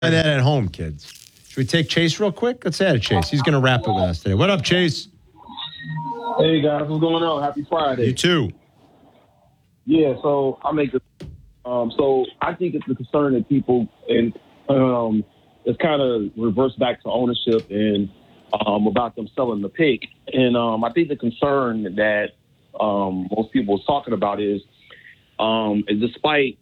Try that at home, kids. Should we take Chase real quick? Let's add Chase. He's going to wrap it with us today. What up, Chase? Hey, guys. What's going on? Happy Friday. You too. Yeah, so I make the so I think it's a concern that people and it's kind of reversed back to ownership and about them selling the pick. And I think the concern that most people was talking about is despite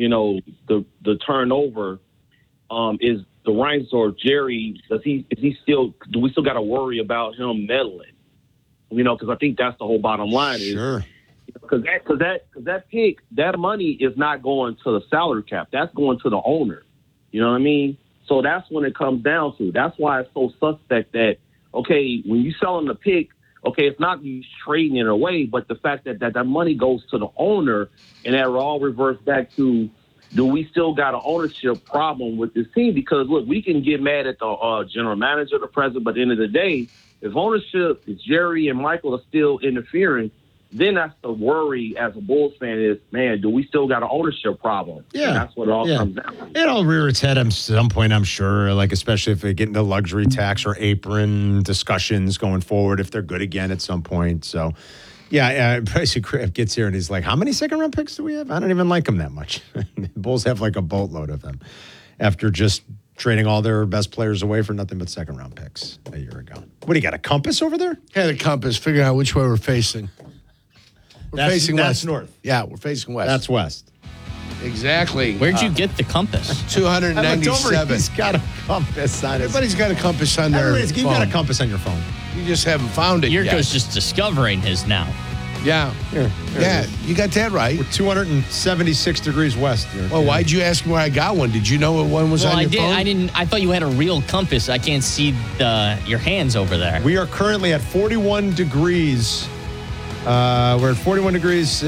the turnover, is the Reinsdorf Jerry, do we still got to worry about him meddling? Because I think that's the whole bottom line. Sure. Because that pick, that money is not going to the salary cap. That's going to the owner. You know what I mean? So that's when it comes down to. That's why it's so suspect that, okay, when you selling the pick, okay, it's not you trading it away, but the fact that money goes to the owner, and that will all reverse back to, do we still got an ownership problem with this team? Because, look, we can get mad at the general manager, the president, but at the end of the day, if ownership, if Jerry and Michael are still interfering, then that's the worry as a Bulls fan is, man, do we still got an ownership problem? Yeah. And that's what it all comes down to. It'll rear its head at some point, I'm sure, like especially if they get into luxury tax or apron discussions going forward, if they're good again at some point. So, Bryce gets here and he's like, how many second-round picks do we have? I don't even like them that much. The Bulls have like a boatload of them after just trading all their best players away for nothing but second-round picks a year ago. What, do you got a compass over there? Yeah, the compass. Figure out which way we're facing. We're facing that's west. north. Yeah, we're facing west. That's west. Exactly. Where'd you get the compass? 297. He's got a compass on his Everybody's got a compass on their You've phone. got a compass on your phone. You just haven't found it yet. Yurko's just discovering his now. Yeah. Here Yeah, it is. you got that right. We're 276 degrees west here. Well, why'd you ask me where I got one? Did you know what one was on your phone? I didn't. I thought you had a real compass. I can't see your hands over there. We are currently at 41 degrees. We're at 41 degrees,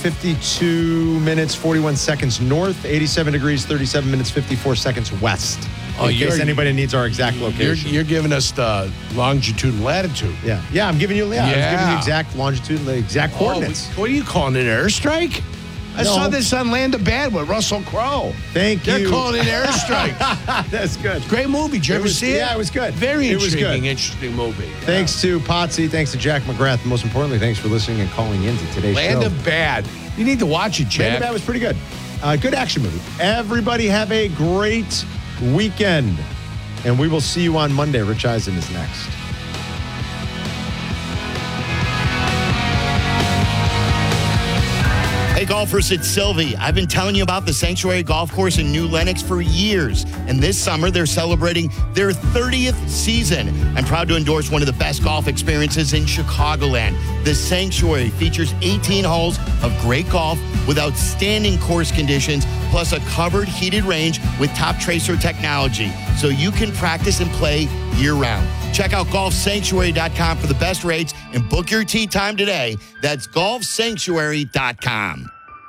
52 minutes, 41 seconds north, 87 degrees, 37 minutes, 54 seconds west. In case anybody needs our exact location. You're giving us the longitude and latitude. Yeah, I'm giving you I was giving you exact longitude and the exact coordinates. What are you calling it, an airstrike? I saw this on Land of Bad with Russell Crowe. Thank you. They're calling it an airstrike. That's good. Great movie. Did you ever see it? Yeah, it was good. Very intriguing, It was good. interesting movie. Thanks to Potsy. Thanks to Jack McGrath. And most importantly, thanks for listening and calling in to today's show. Land of Bad. You need to watch it, Jack. Land of Bad was pretty good. Good action movie. Everybody have a great weekend. And we will see you on Monday. Rich Eisen is next. Hey golfers, it's Sylvie. I've been telling you about the Sanctuary Golf Course in New Lenox for years. And this summer, they're celebrating their 30th season. I'm proud to endorse one of the best golf experiences in Chicagoland. The Sanctuary features 18 holes of great golf with outstanding course conditions, plus a covered heated range with top tracer technology, so you can practice and play year-round. Check out golfsanctuary.com for the best rates and book your tee time today. That's golfsanctuary.com.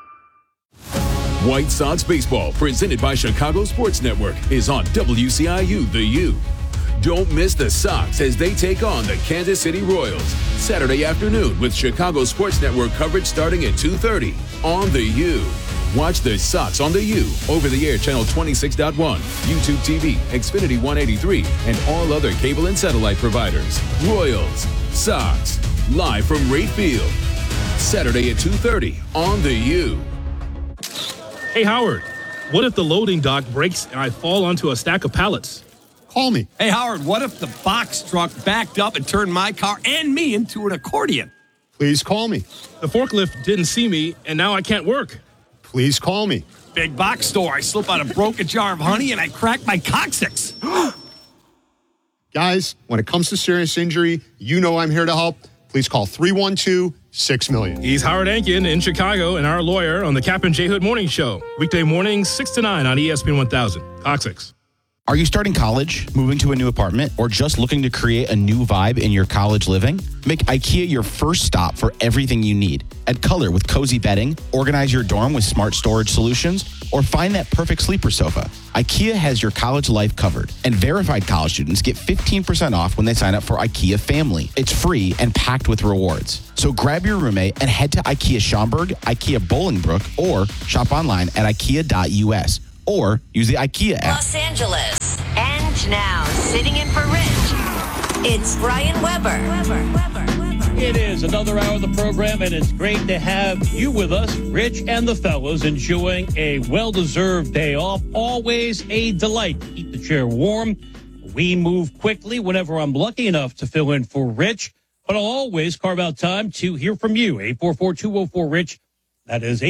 White Sox Baseball, presented by Chicago Sports Network, is on WCIU The U. Don't miss the Sox as they take on the Kansas City Royals Saturday afternoon with Chicago Sports Network coverage starting at 2:30 on The U. Watch the Sox on The U, over-the-air channel 26.1, YouTube TV, Xfinity 183, and all other cable and satellite providers. Royals, Sox, live from Wright Field. Saturday at 2:30 on The U. Hey, Howard, what if the loading dock breaks and I fall onto a stack of pallets? Call me. Hey, Howard, what if the box truck backed up and turned my car and me into an accordion? Please call me. The forklift didn't see me, and now I can't work. Please call me. Big box store. I slip on a broken jar of honey and I crack my coccyx. Guys, when it comes to serious injury, you know I'm here to help. Please call 312-6-million. He's Howard Ankin in Chicago and our lawyer on the Cap and J Hood Morning Show. Weekday mornings, 6 to 9 on ESPN 1000. Coccyx. Are you starting college, moving to a new apartment, or just looking to create a new vibe in your college living? Make IKEA your first stop for everything you need. Add color with cozy bedding, organize your dorm with smart storage solutions, or find that perfect sleeper sofa. IKEA has your college life covered, and verified college students get 15% off when they sign up for IKEA Family. It's free and packed with rewards. So grab your roommate and head to IKEA Schaumburg, IKEA Bolingbrook, or shop online at ikea.us. or use the IKEA app. Los Angeles. And now, sitting in for Rich, it's Brian Weber. It is another hour of the program, and it's great to have you with us, Rich and the fellas, enjoying a well-deserved day off. Always a delight to keep the chair warm. We move quickly whenever I'm lucky enough to fill in for Rich, but I'll always carve out time to hear from you. 844-204-RICH. That is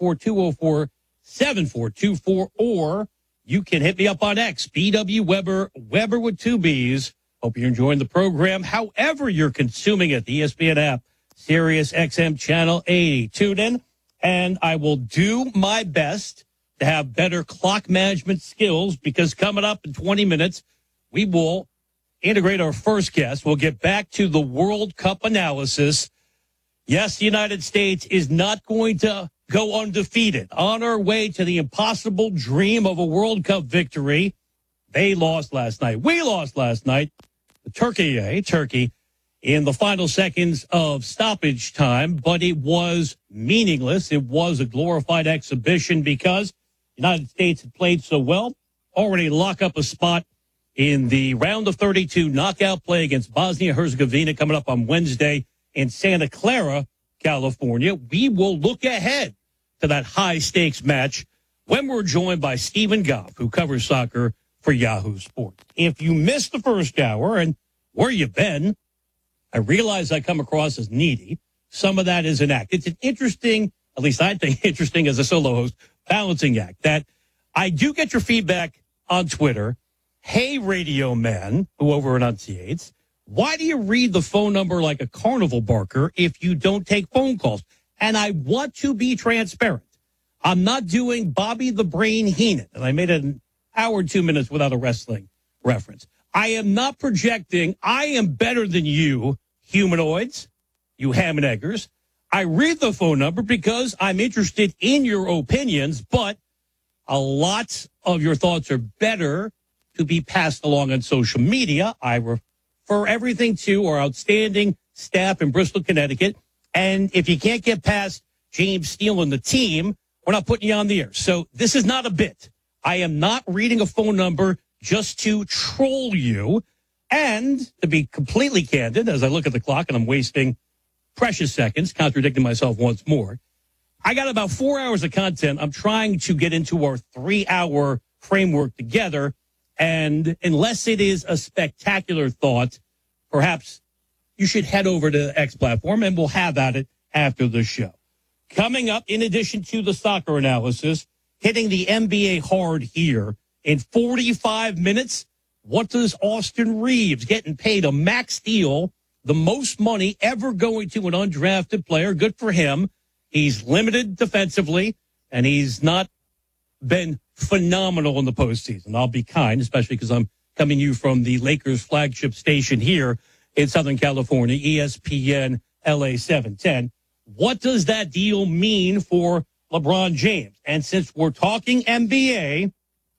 844-204-7424. Or you can hit me up on X, BW Weber, Weber with 2 B's. Hope you're enjoying the program. However you're consuming it, the ESPN app, Sirius XM Channel 80. Tune in, and I will do my best to have better clock management skills, because coming up in 20 minutes, we will integrate our first guest. We'll get back to the World Cup analysis. Yes, the United States is not going to go undefeated. On our way to the impossible dream of a World Cup victory. They lost last night. We lost last night. Turkey in the final seconds of stoppage time, but it was meaningless. It was a glorified exhibition because the United States had played so well, already lock up a spot in the round of 32 knockout play against Bosnia-Herzegovina coming up on Wednesday in Santa Clara, California. We will look ahead to that high-stakes match when we're joined by Stephen Goff, who covers soccer for Yahoo Sports. If you missed the first hour, and where you been, I realize I come across as needy. Some of that is an act. It's an interesting, at least I think interesting as a solo host, balancing act that I do get your feedback on Twitter. Hey, Radio Man, who over enunciates, why do you read the phone number like a carnival barker if you don't take phone calls? And I want to be transparent. I'm not doing Bobby the Brain Heenan, and I made an hour and 2 minutes without a wrestling reference. I am not projecting. I am better than you, humanoids, you ham and eggers. I read the phone number because I'm interested in your opinions, but a lot of your thoughts are better to be passed along on social media. I refer everything to our outstanding staff in Bristol, Connecticut. And if you can't get past James Steele and the team, we're not putting you on the air. So this is not a bit. I am not reading a phone number just to troll you. And to be completely candid, as I look at the clock and I'm wasting precious seconds, contradicting myself once more, I got about 4 hours of content I'm trying to get into our 3-hour framework together. And unless it is a spectacular thought, perhaps you should head over to the X platform and we'll have at it after the show. Coming up, in addition to the soccer analysis, hitting the NBA hard here in 45 minutes. What does Austin Reeves, getting paid a max deal, the most money ever going to an undrafted player? Good for him. He's limited defensively, and he's not been phenomenal in the postseason. I'll be kind, especially because I'm coming to you from the Lakers flagship station here in Southern California, ESPN LA 710. What does that deal mean for LeBron James? And since we're talking NBA,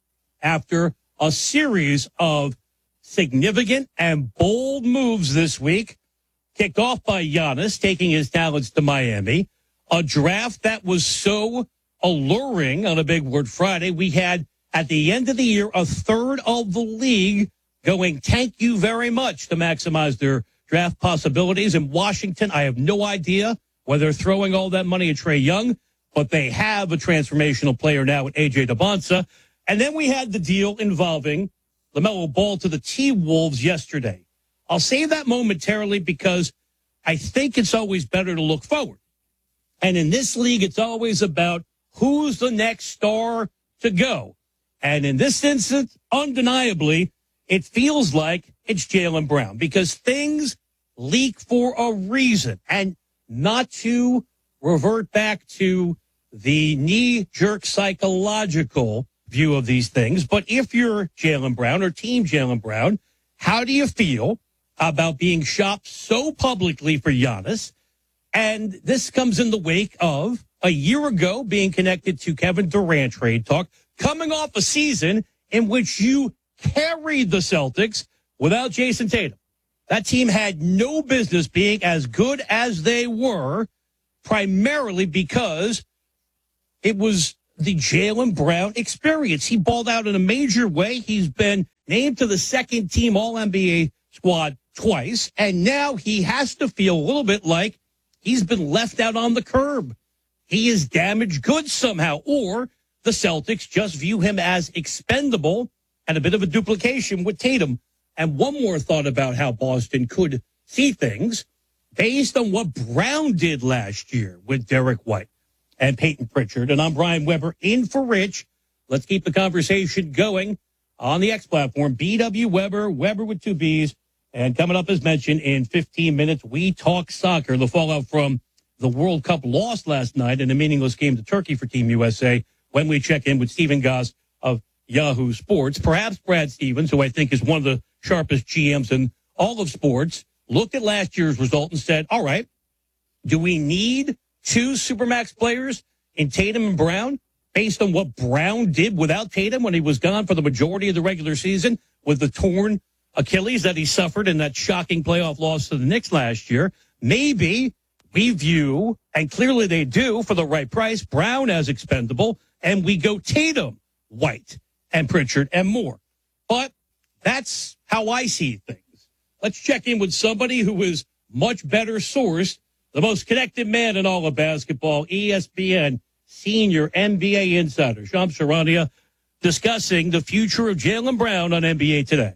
after a series of significant and bold moves this week, kicked off by Giannis taking his talents to Miami, a draft that was so alluring on a Big Word Friday. We had, at the end of the year, a third of the league going, thank you very much, to maximize their draft possibilities. In Washington, I have no idea whether they're throwing all that money at Trae Young, but they have a transformational player now with A.J. Debonsa. And then we had the deal involving LaMelo Ball to the T-Wolves yesterday. I'll save that momentarily because I think it's always better to look forward. And in this league, it's always about who's the next star to go. And in this instance, undeniably, it feels like it's Jaylen Brown, because things leak for a reason. And not to revert back to the knee-jerk psychological view of these things, but if you're Jaylen Brown or Team Jaylen Brown, how do you feel about being shopped so publicly for Giannis? And this comes in the wake of a year ago being connected to Kevin Durant trade talk, coming off a season in which you carried the Celtics without Jason Tatum. That team had no business being as good as they were, primarily because it was the Jaylen Brown experience. He balled out in a major way. He's been named to the second team All-NBA squad twice, and now he has to feel a little bit like he's been left out on the curb. He is damaged goods somehow, or the Celtics just view him as expendable and a bit of a duplication with Tatum. And one more thought about how Boston could see things based on what Brown did last year with Derek White and Peyton Pritchard. And I'm Brian Weber in for Rich. Let's keep the conversation going on the X platform. BW Weber, Weber with 2 B's. And coming up, as mentioned, in 15 minutes, we talk soccer. The fallout from the World Cup loss last night in a meaningless game to Turkey for Team USA when we check in with Stephen Goss of Yahoo Sports. Perhaps Brad Stevens, who I think is one of the sharpest GMs in all of sports, looked at last year's result and said, all right, do we need 2 Supermax players in Tatum and Brown based on what Brown did without Tatum when he was gone for the majority of the regular season with the torn Achilles that he suffered in that shocking playoff loss to the Knicks last year? Maybe we view, and clearly they do for the right price, Brown as expendable, and we go Tatum, White, and Pritchard, and more. But that's how I see things. Let's check in with somebody who is much better sourced, the most connected man in all of basketball, ESPN senior NBA insider, Shams Charania, discussing the future of Jaylen Brown on NBA Today.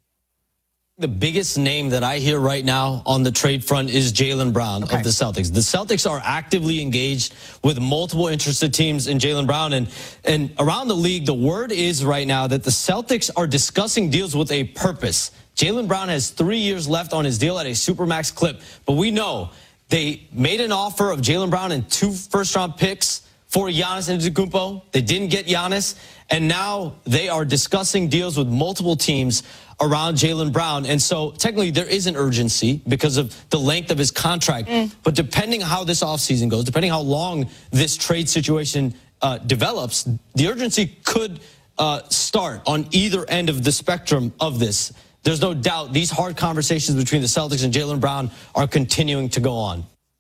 The biggest name that I hear right now on the trade front is Jaylen Brown of the Celtics. The Celtics are actively engaged with multiple interested teams in Jaylen Brown. And around the league, the word is right now that the Celtics are discussing deals with a purpose. Jaylen Brown has 3 years left on his deal at a Supermax clip. But we know they made an offer of Jaylen Brown and 2 first-round picks for Giannis Antetokounmpo. They didn't get Giannis. And now they are discussing deals with multiple teams around Jaylen Brown. And so technically there is an urgency because of the length of his contract. But depending how this offseason goes, depending how long this trade situation develops, the urgency could start on either end of the spectrum of this. There's no doubt these hard conversations between the Celtics and Jaylen Brown are continuing to go on.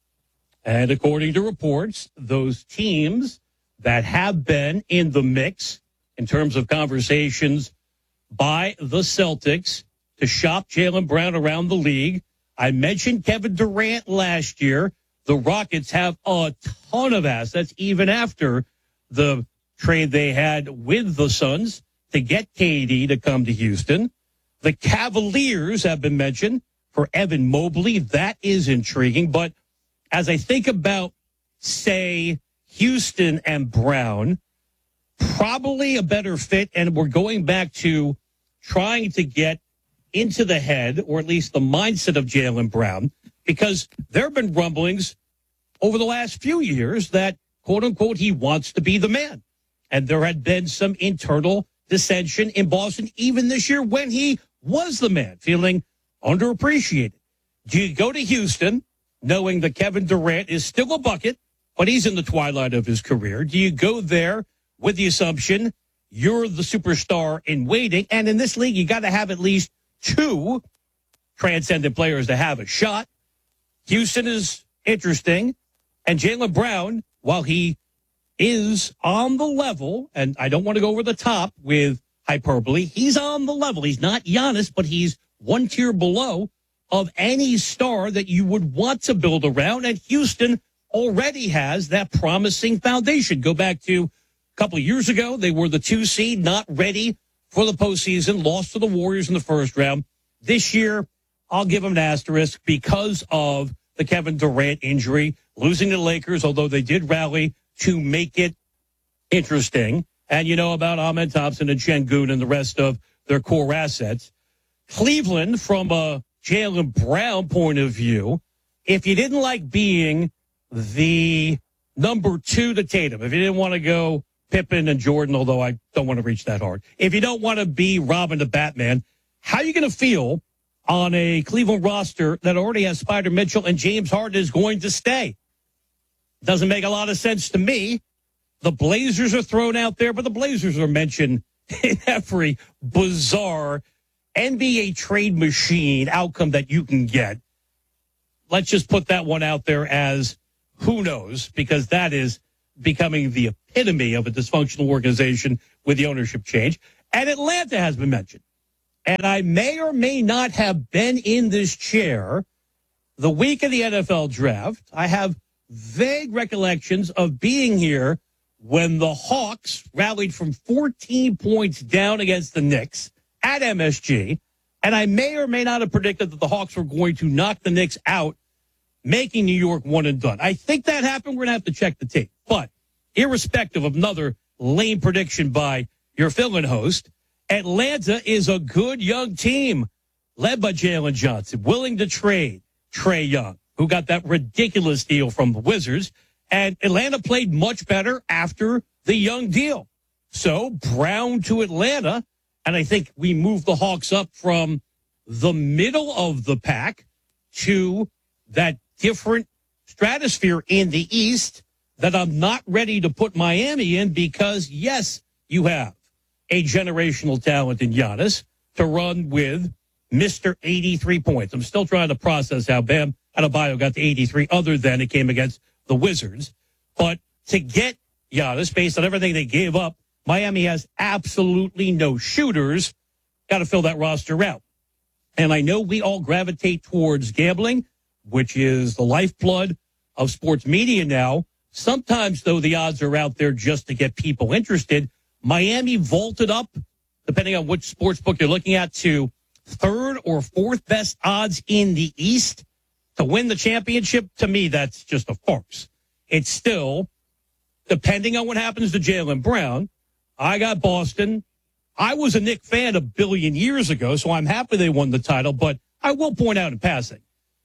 And according to reports, those teams that have been in the mix in terms of conversations by the Celtics to shop Jaylen Brown around the league. I mentioned Kevin Durant last year. The Rockets have a ton of assets, even after the trade they had with the Suns to get KD to come to Houston. The Cavaliers have been mentioned for Evan Mobley. That is intriguing. But as I think about, say, Houston and Brown, probably a better fit, and we're going back to trying to get into the head, or at least the mindset of Jaylen Brown, because there have been rumblings over the last few years that, quote-unquote, he wants to be the man. And there had been some internal dissension in Boston, even this year when he was the man, feeling underappreciated. Do you go to Houston, knowing that Kevin Durant is still a bucket, but he's in the twilight of his career? Do you go there with the assumption you're the superstar in waiting? And in this league, you got to have at least 2 transcendent players to have a shot. Houston is interesting. And Jaylen Brown, while he is on the level, and I don't want to go over the top with hyperbole, he's on the level. He's not Giannis, but he's 1 tier below of any star that you would want to build around. And Houston already has that promising foundation. Go back to a couple of years ago. They were the 2 seed, not ready for the postseason, lost to the Warriors in the first round. This year, I'll give them an asterisk because of the Kevin Durant injury, losing to the Lakers, although they did rally to make it interesting. And you know about Ahmed Thompson and Şengün and the rest of their core assets. Cleveland, from a Jaylen Brown point of view, if you didn't like being the number 2 to Tatum, if you didn't want to go Pippen and Jordan, although I don't want to reach that hard, if you don't want to be Robin the Batman, how are you going to feel on a Cleveland roster that already has Spider Mitchell and James Harden is going to stay? Doesn't make a lot of sense to me. The Blazers are thrown out there, but the Blazers are mentioned in every bizarre NBA trade machine outcome that you can get. Let's just put that one out there as who knows, because that is becoming the epitome of a dysfunctional organization with the ownership change. And Atlanta has been mentioned. And I may or may not have been in this chair the week of the NFL draft. I have vague recollections of being here when the Hawks rallied from 14 points down against the Knicks at MSG. And I may or may not have predicted that the Hawks were going to knock the Knicks out, making New York one and done. I think that happened. We're going to have to check the tape. But irrespective of another lame prediction by your fill-in host, Atlanta is a good young team led by Jalen Johnson, willing to trade Trae Young, who got that ridiculous deal from the Wizards. And Atlanta played much better after the Young deal. So Brown to Atlanta, and I think we moved the Hawks up from the middle of the pack to that different stratosphere in the East that I'm not ready to put Miami in because, yes, you have a generational talent in Giannis to run with Mr. 83 points. I'm still trying to process how Bam Adebayo got to 83 other than it came against the Wizards. But to get Giannis, based on everything they gave up, Miami has absolutely no shooters. Got to fill that roster out. And I know we all gravitate towards gambling, which is the lifeblood of sports media now. Sometimes, though, the odds are out there just to get people interested. Miami vaulted up, depending on which sports book you're looking at, to third or fourth best odds in the East to win the championship. To me, that's just a farce. It's still, depending on what happens to Jaylen Brown, I got Boston. I was a Knicks fan a billion years ago, so I'm happy they won the title, but I will point out in passing,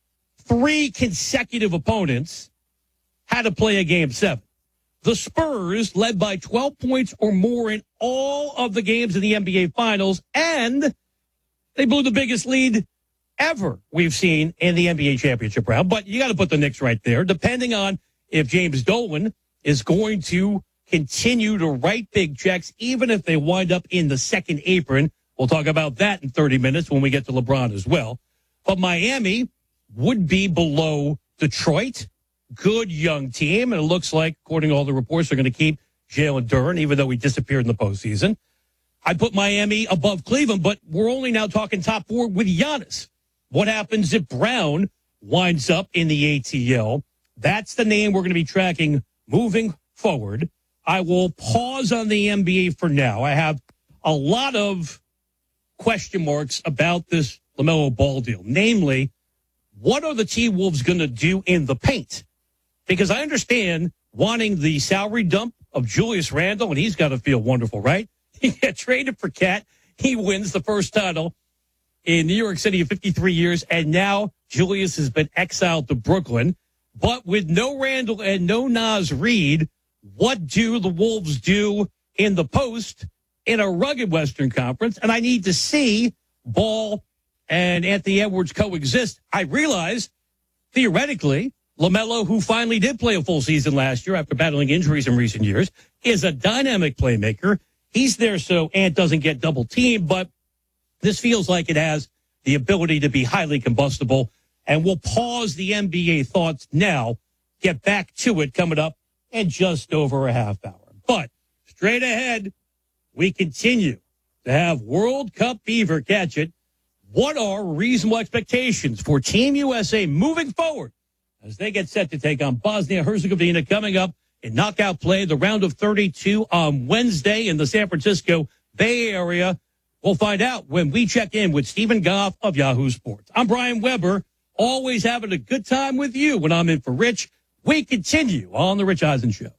3 consecutive opponents had to play a Game 7. The Spurs led by 12 points or more in all of the games in the NBA Finals, and they blew the biggest lead ever we've seen in the NBA championship round. But you got to put the Knicks right there, depending on if James Dolan is going to continue to write big checks, even if they wind up in the second apron. We'll talk about that in 30 minutes when we get to LeBron as well. But Miami would be below Detroit. Good young team, and it looks like, according to all the reports, they're going to keep Jalen Duren, even though he disappeared in the postseason. I put Miami above Cleveland, but we're only now talking top 4 with Giannis. What happens if Brown winds up in the ATL? That's the name we're going to be tracking moving forward. I will pause on the NBA for now. I have a lot of question marks about this LaMelo Ball deal. Namely, what are the T-Wolves going to do in the paint? Because I understand wanting the salary dump of Julius Randle, and he's got to feel wonderful, right? He got traded for Cat. He wins the first title in New York City in 53 years, and now Julius has been exiled to Brooklyn. But with no Randle and no Naz Reid, what do the Wolves do in the post in a rugged Western Conference? And I need to see Ball and Anthony Edwards coexist. I realize, theoretically, LaMelo, who finally did play a full season last year after battling injuries in recent years, is a dynamic playmaker. He's there so Ant doesn't get double teamed, but this feels like it has the ability to be highly combustible. And we'll pause the NBA thoughts now, get back to it coming up in just over a half hour. But straight ahead, we continue to have World Cup fever catch it. What are reasonable expectations for Team USA moving forward as they get set to take on Bosnia-Herzegovina coming up in knockout play, the round of 32 on Wednesday in the San Francisco Bay Area? We'll find out when we check in with Stephen Goff of Yahoo Sports. I'm Brian Weber, always having a good time with you when I'm in for Rich. We continue on The Rich Eisen Show.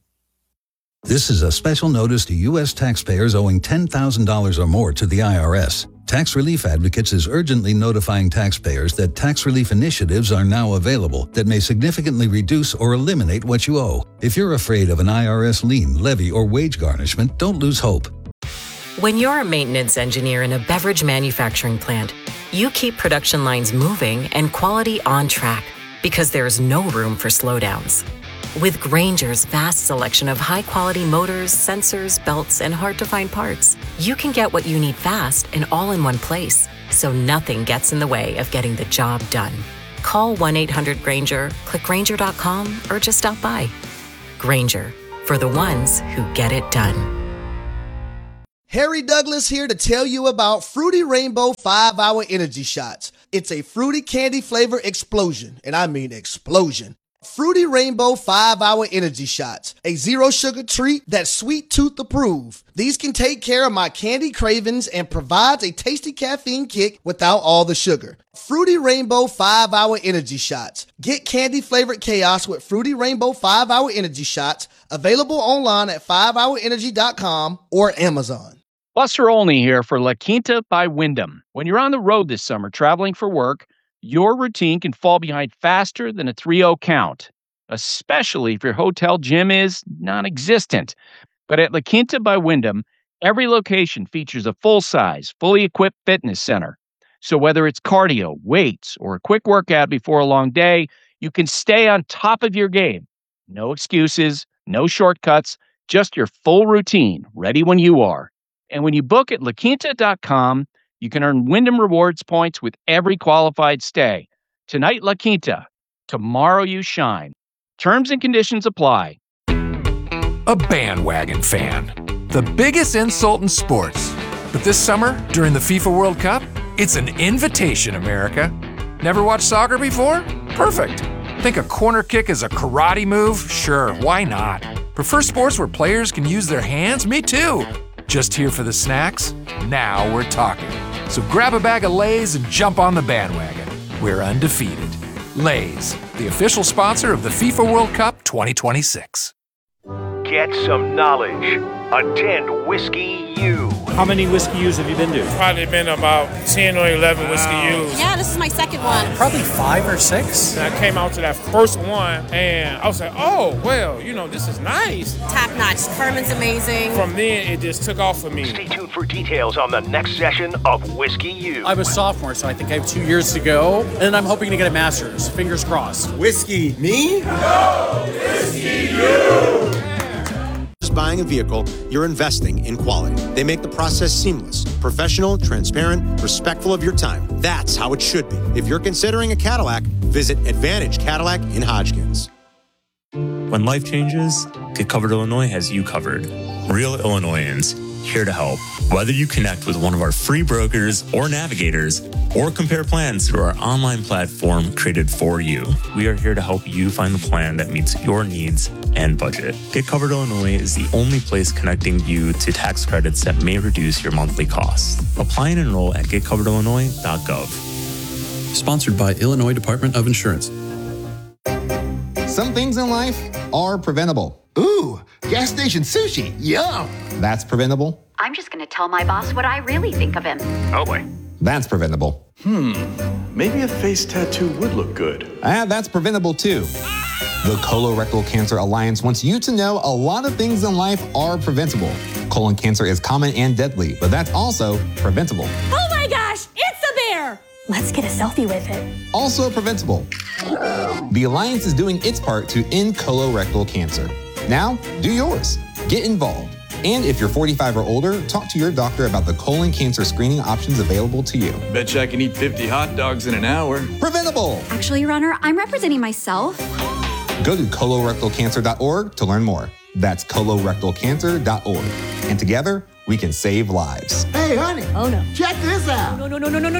This is a special notice to U.S. taxpayers owing $10,000 or more to the IRS. Tax Relief Advocates is urgently notifying taxpayers that tax relief initiatives are now available that may significantly reduce or eliminate what you owe. If you're afraid of an IRS lien, levy, or wage garnishment, don't lose hope. When you're a maintenance engineer in a beverage manufacturing plant, you keep production lines moving and quality on track because there's no room for slowdowns. With Grainger's vast selection of high-quality motors, sensors, belts, and hard-to-find parts, you can get what you need fast and all in one place, so nothing gets in the way of getting the job done. Call 1-800-GRAINGER, click Grainger.com, or just stop by. Grainger, for the ones who get it done. Harry Douglas here to tell you about Fruity Rainbow 5-Hour Energy Shots. It's a fruity candy flavor explosion, and I mean explosion. Fruity Rainbow 5-Hour Energy Shots, a zero sugar treat that's sweet tooth approved. These can take care of my candy cravings and provides a tasty caffeine kick without all the sugar. Fruity Rainbow 5-Hour Energy Shots. Get candy flavored chaos with Fruity Rainbow 5-Hour Energy Shots, available online at 5hourenergy.com or Amazon. Buster Olney here for La Quinta by Wyndham. When you're on the road this summer traveling for work, your routine can fall behind faster than a 3-0 count, especially if your hotel gym is non-existent. But at La Quinta by Wyndham, every location features a full-size, fully equipped fitness center. So whether it's cardio, weights, or a quick workout before a long day, you can stay on top of your game. No excuses, no shortcuts, just your full routine, ready when you are. And when you book at LaQuinta.com, you can earn Wyndham Rewards points with every qualified stay. Tonight, La Quinta. Tomorrow, you shine. Terms and conditions apply. A bandwagon fan. The biggest insult in sports. But this summer, during the FIFA World Cup, it's an invitation, America. Never watched soccer before? Perfect. Think a corner kick is a karate move? Sure, why not? Prefer sports where players can use their hands? Me too. Just here for the snacks? Now we're talking. So grab a bag of Lay's and jump on the bandwagon. We're undefeated. Lay's, the official sponsor of the FIFA World Cup 2026. Get some knowledge. Attend Whiskey U. How many Whiskey U's have you been to? Probably been about 10 or 11 Whiskey U's. Yeah, this is my second one. Probably 5 or 6. And I came out to that first one, and I was like, oh, well, this is nice. Top notch. Carmen's amazing. From then, it just took off for me. Stay tuned for details on the next session of Whiskey U. I'm a sophomore, so I think I have 2 years to go, and I'm hoping to get a master's. Fingers crossed. Whiskey, me? No, Whiskey U! Buying a vehicle, you're investing in quality. They make the process seamless, professional, transparent, respectful of your time. That's how it should be. If you're considering a Cadillac, visit Advantage Cadillac in Hodgkins. When life changes, Get Covered Illinois has you covered. Real Illinoisans, here to help. Whether you connect with one of our free brokers or navigators, or compare plans through our online platform created for you, we are here to help you find the plan that meets your needs and budget. Get Covered Illinois is the only place connecting you to tax credits that may reduce your monthly costs. Apply and enroll at getcoveredillinois.gov. Sponsored by Illinois Department of Insurance. Some things in life are preventable. Ooh, gas station sushi. Yum. That's preventable. I'm just going to tell my boss what I really think of him. Oh boy. That's preventable. Maybe a face tattoo would look good. That's preventable too. The Colorectal Cancer Alliance wants you to know a lot of things in life are preventable. Colon cancer is common and deadly, but that's also preventable. Oh my gosh, it's a bear! Let's get a selfie with it. Also preventable. The Alliance is doing its part to end colorectal cancer. Now, do yours. Get involved. And if you're 45 or older, talk to your doctor about the colon cancer screening options available to you. Bet you I can eat 50 hot dogs in an hour. Preventable! Actually, Your Honor, I'm representing myself. Go to colorectalcancer.org to learn more. That's colorectalcancer.org. And together, we can save lives. Hey, honey. Oh, no. Check this out. No.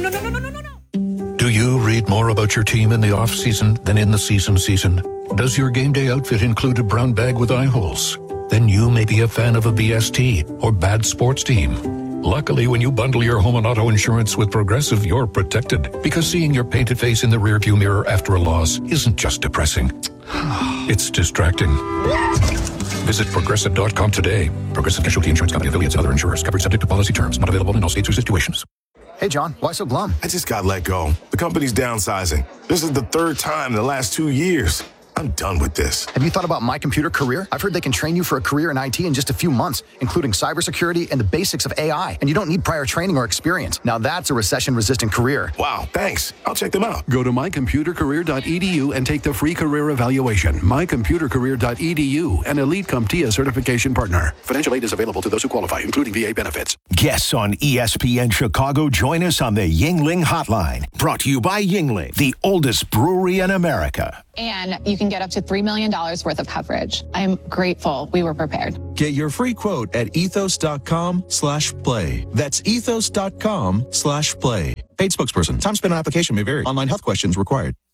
Do you read more about your team in the off-season than in the season? Does your game day outfit include a brown bag with eye holes? Then you may be a fan of a BST or bad sports team. Luckily, when you bundle your home and auto insurance with Progressive, you're protected. Because seeing your painted face in the rearview mirror after a loss isn't just depressing. It's distracting. Visit Progressive.com today. Progressive Casualty Insurance Company affiliates and other insurers. Covered subject to policy terms. Not available in all states or situations. Hey, John, why so glum? I just got let go. The company's downsizing. This is the third time in the last 2 years. I'm done with this. Have you thought about My Computer Career? I've heard they can train you for a career in IT in just a few months, including cybersecurity and the basics of AI. And you don't need prior training or experience. Now that's a recession-resistant career. Wow, thanks. I'll check them out. Go to mycomputercareer.edu and take the free career evaluation. mycomputercareer.edu, an Elite CompTIA certification partner. Financial aid is available to those who qualify, including VA benefits. Guests on ESPN Chicago join us on the Yuengling Hotline. Brought to you by Yuengling, the oldest brewery in America. And you can can get up to $3 million worth of coverage. I'm grateful we were prepared. Get your free quote at ethos.com/play. That's ethos.com/play. Paid spokesperson. Time spent on application may vary. Online health questions required.